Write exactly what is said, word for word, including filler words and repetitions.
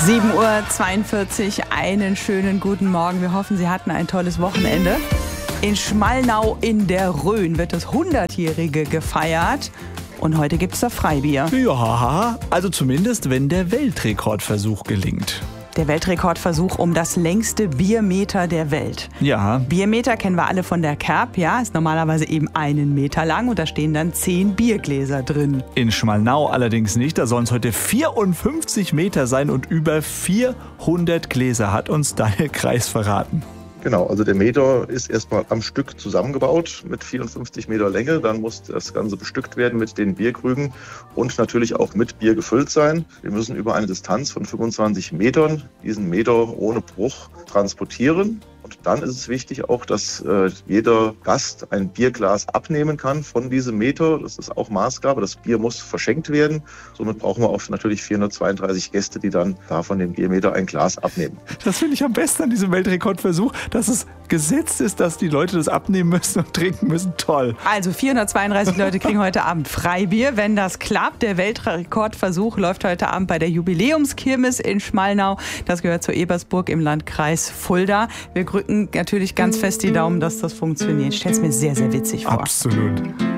sieben Uhr zweiundvierzig, einen schönen guten Morgen. Wir hoffen, Sie hatten ein tolles Wochenende. In Schmalnau in der Rhön wird das hundertjährige gefeiert. Und heute gibt es da Freibier. Ja, also zumindest, wenn der Weltrekordversuch gelingt. Der Weltrekordversuch um das längste Biermeter der Welt. Ja. Biermeter kennen wir alle von der Kerb, ja, ist normalerweise eben einen Meter lang und da stehen dann zehn Biergläser drin. In Schmalnau allerdings nicht, da sollen es heute vierundfünfzig Meter sein und über vierhundert Gläser, hat uns Daniel Kreis verraten. Genau, also der Meter ist erstmal am Stück zusammengebaut mit vierundfünfzig Meter Länge. Dann muss das Ganze bestückt werden mit den Bierkrügen und natürlich auch mit Bier gefüllt sein. Wir müssen über eine Distanz von fünfundzwanzig Metern diesen Meter ohne Bruch transportieren. Und dann ist es wichtig auch, dass äh, jeder Gast ein Bierglas abnehmen kann von diesem Meter. Das ist auch Maßgabe. Das Bier muss verschenkt werden. Somit brauchen wir oft natürlich vierhundertzweiunddreißig Gäste, die dann da von dem Biermeter ein Glas abnehmen. Das finde ich am besten an diesem Weltrekordversuch, dass es gesetzt ist, dass die Leute das abnehmen müssen und trinken müssen. Toll. Also vierhundertzweiunddreißig Leute kriegen heute Abend Freibier, wenn das klappt. Der Weltrekordversuch läuft heute Abend bei der Jubiläumskirmes in Schmalnau. Das gehört zur Ebersburg im Landkreis Fulda. Wir drücken natürlich ganz fest die Daumen, dass das funktioniert. Ich stelle es mir sehr, sehr witzig vor. Absolut.